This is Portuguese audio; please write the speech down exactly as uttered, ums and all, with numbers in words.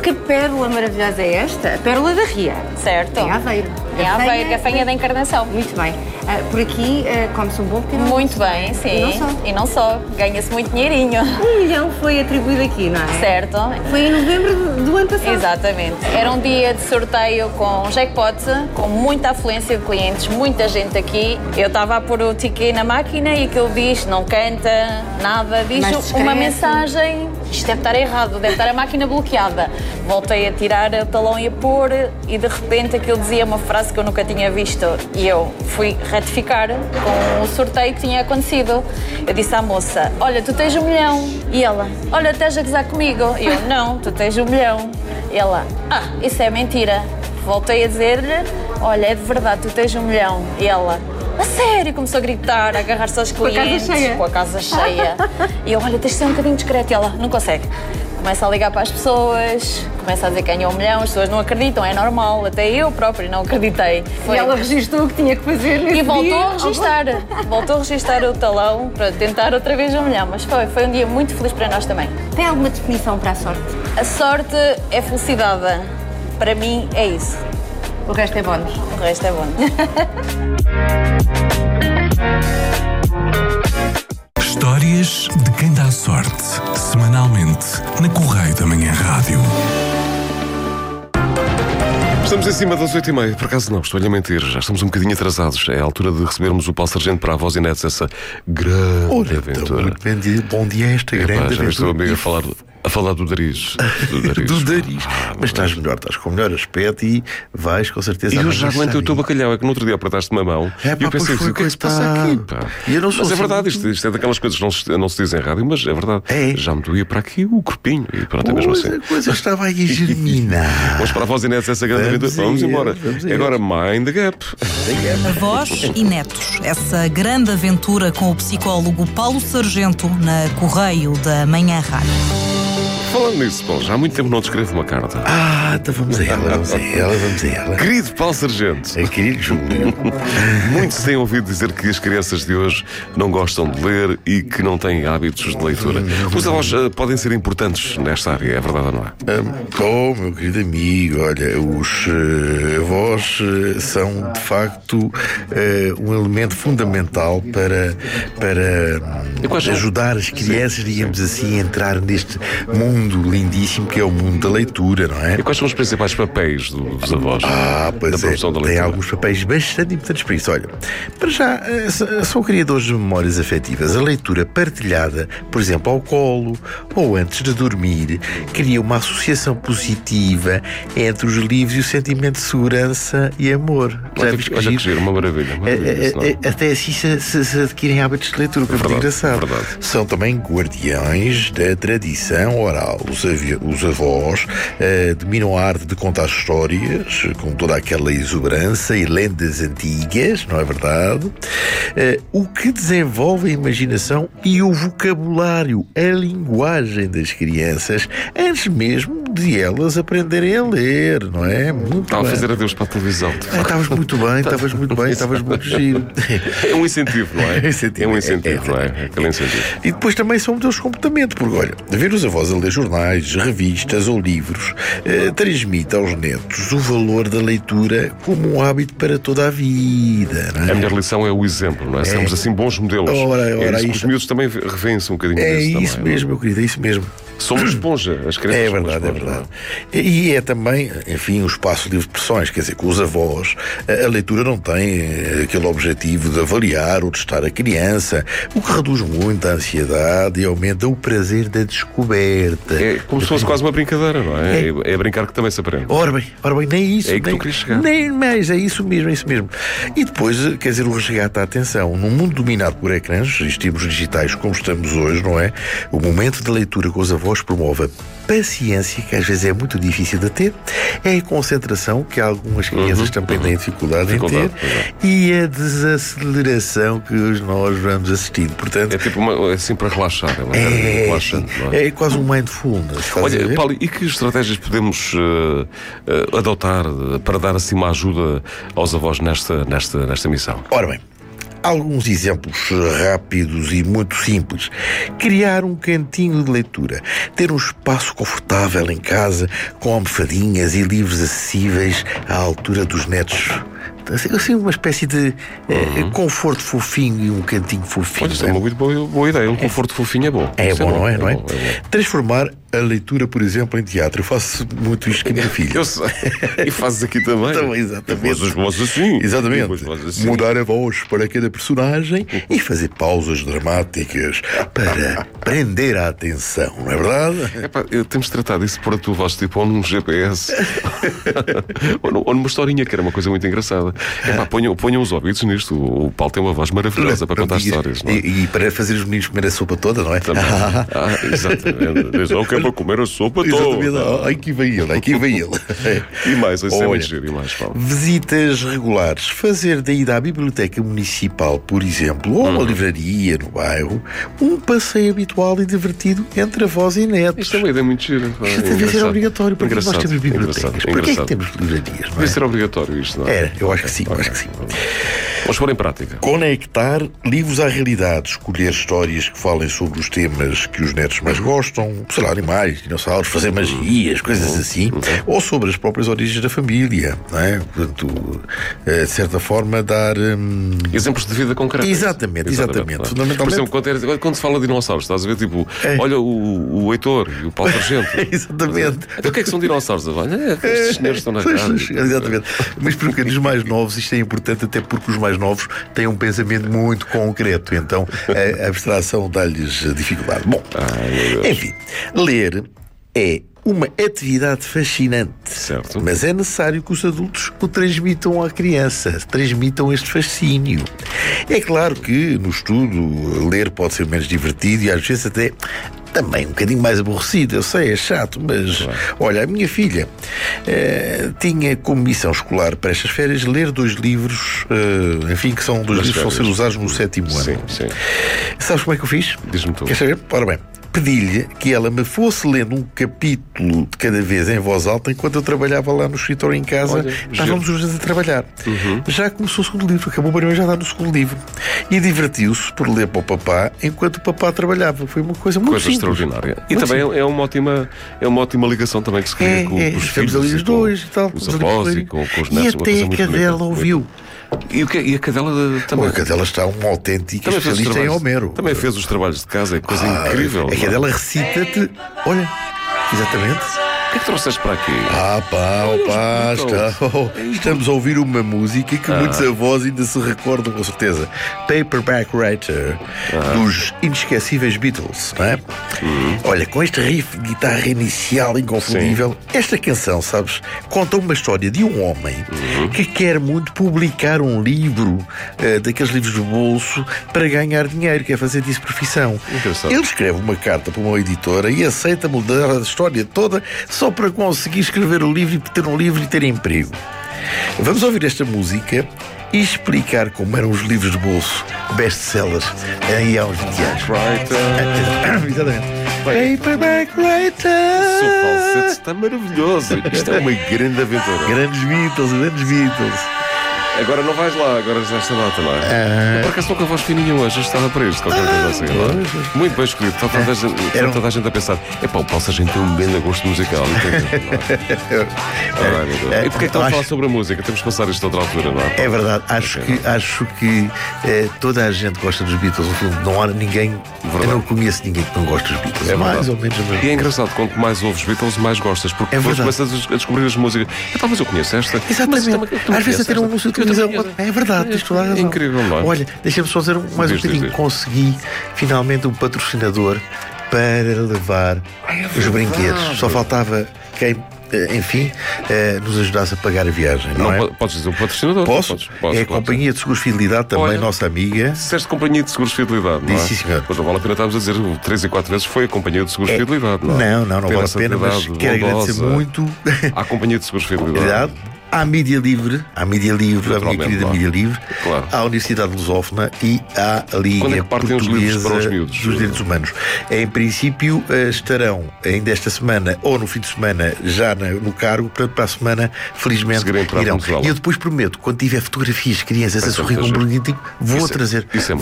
Que pérola maravilhosa é esta? A pérola da Ria. Certo. Em Aveiro. Em Aveiro, Gafanha da Encarnação. Muito bem. Uh, por aqui uh, come-se um bom pequeno almoço. Muito bem, sim. E não só. E não só. Ganha-se muito dinheirinho. Um milhão foi atribuído aqui, não é? Certo. Foi em novembro do, do ano passado. Exatamente. Era um dia de sorteio com jackpot, com muita afluência de clientes, muita gente aqui. Eu estava a pôr o ticket na máquina e aquilo diz, não canta, nada. Diz uma mensagem, isto deve estar errado, deve estar a máquina bloqueada. Voltei a tirar o talão e a pôr e de repente aquilo dizia uma frase que eu nunca tinha visto e eu fui retificar com o sorteio que tinha acontecido. Eu disse à moça, olha, tu tens um milhão. E ela, olha, estás a gozar comigo. E eu, não, tu tens um milhão. E ela, ah, isso é mentira. Voltei a dizer-lhe, olha, é de verdade, tu tens um milhão. E ela, a sério, começou a gritar, a agarrar-se aos clientes. Com a casa cheia. Com a casa cheia. E eu, olha, tens de ser um bocadinho discreto. E ela, não consegue. Começa a ligar para as pessoas, começa a dizer que ganhou um milhão, as pessoas não acreditam, é normal, até eu própria não acreditei. Foi. E ela registrou o que tinha que fazer nesse E voltou dia. a registar, voltou a registar o talão para tentar outra vez um milhão, mas foi, foi um dia muito feliz para nós também. Tem alguma definição para a sorte? A sorte é felicidade, para mim é isso. O resto é bónus. O resto é bónus. Histórias de quem dá sorte, semanalmente na Correio da Manhã Rádio. Estamos em cima das oito e meia, por acaso não, estou-lhe a mentir, já estamos um bocadinho atrasados. É a altura de recebermos o Paulo Sargento para a Voz e Netos, essa grande Olha, aventura. Muito bem, dia, bom dia a esta Epá, grande já estou aventura. amigo a falar, a falar do Dariz. Do Dariz. Do Dariz. Ah, Mas estás melhor, estás com o melhor aspecto e vais com certeza. E eu amanhã já aguentei o teu sair. bacalhau, é que no outro dia apertaste-me a mão É, e pá, eu pensei pois foi, assim, o que é que se passa coitado. aqui? Pá? E eu não sou Mas é assim verdade, muito- isto, isto é daquelas coisas que não se, não se diz em rádio, mas é verdade. É. Já me doía para aqui o corpinho e pronto, é mesmo Pois, assim. a coisa estava aí a germinar. Vamos para a Voz e Netos, essa grande Vamos aventura. a Vamos ele, embora. vamos a ele. Agora, Mind the Gap. Avós e Netos, essa grande aventura com o psicólogo Paulo Sargento na Correio da Manhã Rádio. Falando nisso, Paulo, já há muito tempo não te escrevo uma carta. Ah, então vamos a ela, vamos a ela, vamos a ela. Querido Paulo Sargento, É querido Júlio. muitos têm ouvido dizer que as crianças de hoje não gostam de ler e que não têm hábitos de leitura. Os avós uh, podem ser importantes nesta área, é verdade ou não é? Oh, meu querido amigo, olha, os uh, avós uh, são de facto uh, um elemento fundamental para, para um, quais são? ajudar as crianças, digamos assim, a entrar neste mundo lindíssimo que é o mundo da leitura, não é? E quais são os principais papéis do- dos avós Ah, na pois é, promoção da tem leitura? alguns papéis bastante importantes para isso. Olha, para já, eh, s- são criadores de memórias afetivas. A leitura partilhada, por exemplo, ao colo ou antes de dormir, cria uma associação positiva entre os livros e o sentimento de segurança e amor. Já Olha viste que, olha que giro? giro, uma maravilha. É, maravilha isso, não é? é, é, até assim se, se- se adquirem hábitos de leitura, que é muito Verdade, engraçado. verdade. São também guardiães da tradição oral. Os, avi- os avós eh, dominam a arte de contar histórias com toda aquela exuberância e lendas antigas, não é verdade? Eh, o que desenvolve a imaginação e o vocabulário, a linguagem das crianças, antes mesmo de elas aprenderem a ler, não é? Muito Estava a bem. fazer adeus para a televisão. de Ah, facto. Estavas muito bem, estavas muito bem, estavas muito giro. É um incentivo, não é? É um incentivo, É um é- incentivo, é- não é? É aquele incentivo. E depois também são modelos de comportamento, porque olha, ver os avós a ler jornais, revistas ou livros eh, transmite aos netos o valor da leitura como um hábito para toda a vida, não é? A melhor lição é o exemplo, não é? Sermos assim bons modelos. Ora, ora, é isso que os isto- miúdos também revêem-se um bocadinho É disso isso também, mesmo, não meu querido, é isso mesmo. é? Somos esponja, as crianças. É são verdade, é esponja, não verdade. E é também, enfim, o espaço livre de pressões, quer dizer, com os avós, a, a leitura não tem eh, aquele objetivo de avaliar ou testar a criança, o que reduz muito a ansiedade e aumenta o prazer da descoberta. É como se fosse quase uma brincadeira, não é? É, é brincar que também se aprende. Ora bem, ora bem, nem isso. É aí que nem, tu querias chegar. Nem mais, é isso mesmo, é isso mesmo. E depois, quer dizer, o resgate à atenção. Num mundo dominado por ecrãs e estímulos digitais como estamos hoje, não é? O momento da leitura com os avós promove a paciência, que às vezes é muito difícil de ter, é a concentração, que algumas crianças Uhum, também uhum. têm dificuldade, Dificuldade, em ter, e a desaceleração que hoje nós vamos assistindo. Portanto, É tipo uma, é assim para relaxar, é uma coisa é, relaxante, não é? é quase um mindfulness. estás a Olha, ver? Paulo, e que estratégias podemos eh, eh, adotar eh, para dar assim uma ajuda aos avós nesta, nesta, nesta missão? Ora bem, alguns exemplos rápidos e muito simples. Criar um cantinho de leitura. Ter um espaço confortável em casa, com almofadinhas e livros acessíveis à altura dos netos. Assim, uma espécie de uhum. eh, conforto fofinho e um cantinho fofinho. Olha, isso é uma muito boa, boa ideia. Um conforto é. fofinho é bom. É bom, é bom, não é? É, não é? Bom, é bom. Transformar a leitura, por exemplo, em teatro. Eu faço muito isto com a minha filha. Eu sei. E fazes aqui também. Também, exatamente. As vozes assim. Exatamente. Assim. Mudar a voz para cada personagem e fazer pausas dramáticas para prender a atenção, não é verdade? Epá, temos tratado isso por a tua voz, tipo, ou num G P S ou, ou numa historinha, que era uma coisa muito engraçada. Epá, ponham, ponham os ouvidos nisto. O Paulo tem uma voz maravilhosa para contar histórias. Não é? e, e para fazer os meninos comer a sopa toda, não é? Também. Ah, exatamente. Diz, oh, que é para comer a sopa toda. Ai, que vem ele, ai, que vem ele. E mais, isso Olha, é muito giro. E mais, Paulo. Visitas regulares. Fazer da ida à biblioteca municipal, por exemplo, ou uma uhum. livraria no bairro, um passeio habitual e divertido entre avós e netos. Isto é uma ideia muito gira. Isto deve ser obrigatório, porque engraçado. nós temos bibliotecas. Porquê é que temos livrarias? Não é? Deve ser obrigatório isto, não é? Era, eu acho que sim, eu acho que sim. Vamos pôr em prática. Conectar livros à realidade. Escolher histórias que falem sobre os temas que os netos mais gostam, sei lá, animais, dinossauros, fazer magias, coisas assim, uhum. ou sobre as próprias origens da família, não é? Portanto, de certa forma, dar... Hum... exemplos de vida concreta. Exatamente, exatamente. exatamente. Fundamentalmente... Por exemplo, quando, é, quando se fala de dinossauros, estás a ver, tipo, é. olha o, o Heitor e o Paulo Sargento. Exatamente. Então o que é que são dinossauros? Olha, estes senhores estão na cara. Exatamente. Mas para os mais novos, isto é importante, até porque os mais novos têm um pensamento muito concreto, então a abstração dá-lhes dificuldade. Bom, Ai, enfim, ler é uma atividade fascinante, certo. Mas é necessário que os adultos o transmitam à criança, transmitam este fascínio. É claro que no estudo ler pode ser menos divertido e às vezes até também um bocadinho mais aborrecido, eu sei, é chato, mas claro. Olha, a minha filha eh, tinha como missão escolar para estas férias ler dois livros, eh, enfim, que são dois livros que vão ser usados no sétimo ano. Sim, sim. Sabes como é que eu fiz? Diz-me tu. Quer saber? Ora bem, pedi-lhe que ela me fosse lendo um capítulo de cada vez em voz alta enquanto eu trabalhava lá no escritório em casa. Olha, estávamos os dois a trabalhar. Uhum. Já começou o segundo livro, acabou o barulho, já está no segundo livro. E divertiu-se por ler para o papá enquanto o papá trabalhava. Foi uma coisa muito coisa simples. extraordinária. E muito também simples. é uma ótima é uma ótima ligação também que se cria é, com, é, com os filhos filhos ali os dois e tal, os avós e com, com os netos. E até a cadela ouviu. E, o que, e a cadela também. Bom, a cadela está um autêntico especialista em Homero. Também fez os trabalhos de casa, é coisa ah, incrível. A cadela recita-te. Olha, exatamente. O que é que trouxeste para aqui? Ah, pá, oh, pá, está, oh, estamos a ouvir uma música que ah. muitos avós ainda se recordam com certeza. Paperback Writer, ah. dos inesquecíveis Beatles, não é? Uhum. Olha, com este riff de guitarra inicial inconfundível, sim. Esta canção, sabes, conta uma história de um homem uhum. que quer muito publicar um livro, uh, daqueles livros de bolso, para ganhar dinheiro, quer fazer disso profissão. Ele escreve uma carta para uma editora e aceita mudar a história toda só para conseguir escrever o livro e ter um livro e ter emprego. Vamos ouvir esta música e explicar como eram os livros de bolso best-sellers aí há uns vinte anos. Writer. Exatamente. Paperback Writer. O seu falsete está maravilhoso. Isto é uma grande aventura. Grandes Beatles, grandes Beatles. Agora não vais lá, agora já esta data, não é? Ah. Por acaso estou com a voz fininha hoje, estava para isto, qualquer coisa assim, não é? Muito bem escolhido, está toda, ah. Era... toda a gente a pensar, é pá, o Paulo Sargento tem um grande gosto musical. É, e porquê é que estamos a falar sobre a música? Temos que passar isto a outra altura, não é? É verdade, acho okay, que, acho que eh, toda a gente gosta dos Beatles, não há ninguém, verdade. Eu não conheço ninguém que não goste dos Beatles, é mais ou menos. E é engraçado, quanto mais ouves Beatles, mais gostas, porque é depois começas a descobrir as músicas. É pá, mas eu conheço esta. Exatamente, às vezes a ter uma música. É verdade, tens toda a razão. É incrível, não é? Olha, deixa-me só dizer mais diz, um bocadinho. Consegui finalmente um patrocinador para levar Ai, é os brinquedos. Só faltava quem, enfim, eh, nos ajudasse a pagar a viagem. Não, não é? Podes dizer um patrocinador? Posso? Podes, podes, é a podes. Companhia de Seguros Fidelidade, também Olha, nossa amiga. Se disseste Companhia de Seguros Fidelidade, não é? Disse, sim, senhor. Pois não vale a pena estarmos a dizer três e quatro vezes foi a Companhia de Seguros é, Fidelidade, não é? Não, não, não vale a pena, mas quero agradecer muito à Companhia de Seguros Fidelidade. à Mídia Livre, à Mídia Livre, à minha querida claro. Mídia Livre, Claro. à Universidade Lusófona e à Liga Quando é que partem os livros Portuguesa para os miúdos? dos Direitos Humanos. Em princípio, eh, estarão ainda esta semana ou no fim de semana já na- no cargo, portanto, para a semana, felizmente, Seguirem para a irão. Venezuela. E eu depois prometo, quando tiver fotografias de crianças a Vai ser sorrir com um muito giro. bonitinho, vou Isso é- trazer, isso é vou